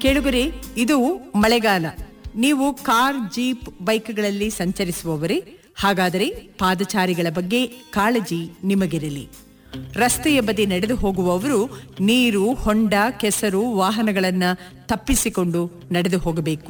ಕೇಳುಗರೆ, ಇದು ಮಳೆಗಾಲ. ನೀವು ಕಾರ್, ಜೀಪ್, ಬೈಕ್ಗಳಲ್ಲಿ ಸಂಚರಿಸುವವರೇ? ಹಾಗಾದರೆ ಪಾದಚಾರಿಗಳ ಬಗ್ಗೆ ಕಾಳಜಿ ನಿಮಗಿರಲಿ. ರಸ್ತೆಯ ಬದಿ ನಡೆದು ಹೋಗುವವರು ನೀರು, ಹೊಂಡ, ಕೆಸರು ವಾಹನಗಳನ್ನು ತಪ್ಪಿಸಿಕೊಂಡು ನಡೆದು ಹೋಗಬೇಕು.